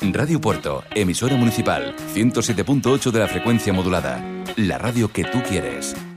Radio Puerto, emisora municipal, 107.8 de la frecuencia modulada. La radio que tú quieres.